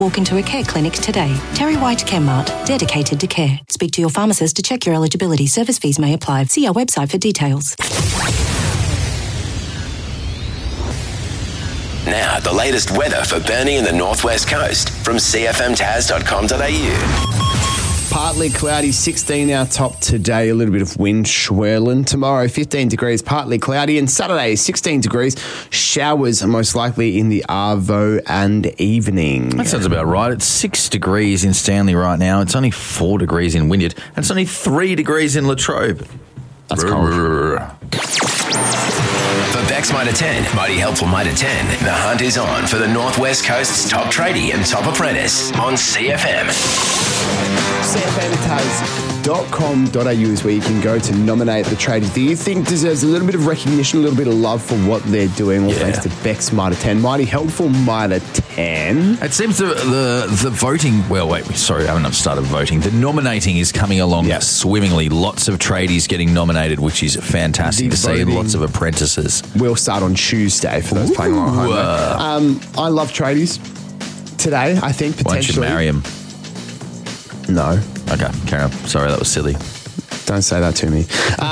Walk into a care clinic today. Terry White CareMart, dedicated to care. Speak to your pharmacist to check your eligibility. Service fees may apply. See our website for details. Now, the latest weather for Burnie and the Northwest Coast from cfmtaz.com.au. Partly cloudy, 16 our top today. A little bit of wind swirling. Tomorrow, 15 degrees, partly cloudy. And Saturday, 16 degrees. Showers most likely in the arvo and evening. That sounds about right. It's 6 degrees in Stanley right now. It's only 4 degrees in Wynyard. And it's only 3 degrees in Latrobe. That's cold. For Bex Mitre 10, Mighty Helpful Mitre 10, the hunt is on for the Northwest Coast's top tradie and top apprentice on CFM. cfmtaz.com.au is where you can go to nominate the tradies that you think deserves a little bit of recognition, a little bit of love for what they're doing, all thanks to Bex Mitre 10. Mighty Helpful Mitre 10. It seems the voting, I haven't started voting. The nominating is coming along swimmingly. Lots of tradies getting nominated, which is fantastic to see, and lots of apprentices. We'll start on Tuesday for those playing along at home. I love tradies. Today, I think, potentially. Why don't you marry him? No. Okay, carry on. Sorry, that was silly. Don't say that to me.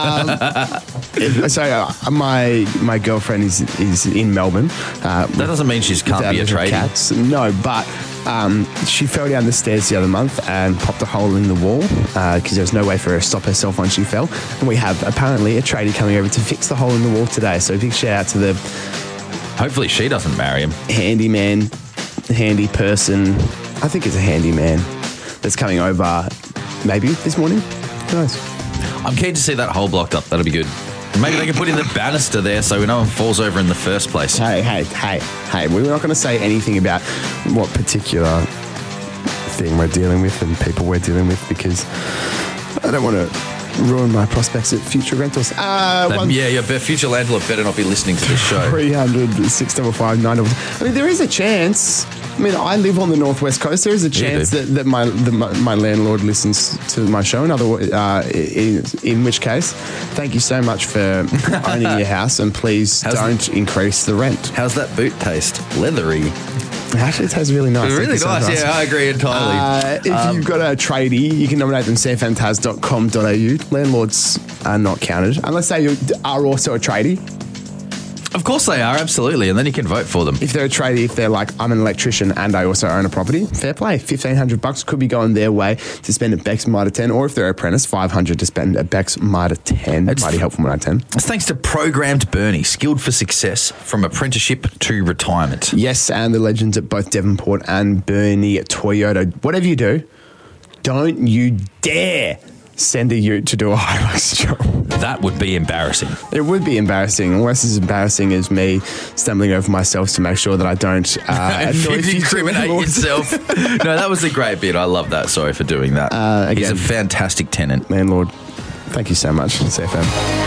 My girlfriend is in Melbourne. That doesn't mean she can't be a tradie. Cats. No, but she fell down the stairs the other month and popped a hole in the wall because there was no way for her to stop herself when she fell. And we have apparently a tradie coming over to fix the hole in the wall today. So big shout out to the... Hopefully she doesn't marry him. Handy person. I think it's a handyman that's coming over maybe this morning. Who knows? I'm keen to see that hole blocked up. That'll be good. Maybe they can put in the banister there so no one falls over in the first place. Hey. We're not going to say anything about what particular thing we're dealing with and people we're dealing with because I don't want to ruin my prospects at future rentals. Your future landlord better not be listening to this show. 300 655 900. I mean, there is a chance. I mean, I live on the Northwest Coast. There is a chance that my landlord listens to my show. In which case, thank you so much for owning your house, and please don't increase the rent. How's that boot taste? Leathery. It actually tastes really nice. Really nice, yeah, I agree entirely. If you've got a tradie, you can nominate them cfmtaz.com.au. Landlords are not counted, unless they are also a tradie. Of course they are, absolutely, and then you can vote for them. If they're a tradie, if they're like, I'm an electrician and I also own a property, fair play. $1,500 could be going their way to spend at Bex Mitre 10, or if they're an apprentice, $500 to spend at Bex Mitre 10. Mighty Helpful Mitre 10. It's thanks to Programmed Burnie, skilled for success from apprenticeship to retirement. Yes, and the legends at both Devonport and Burnie Toyota. Whatever you do, don't you dare send a ute to do a Hilux job. That would be embarrassing. It would be embarrassing, unless as embarrassing as me stumbling over myself to make sure that I don't incriminate yourself. No, that was a great bit. I love that. Sorry for doing that. He's a fantastic tenant. Landlord, thank you so much, CFM.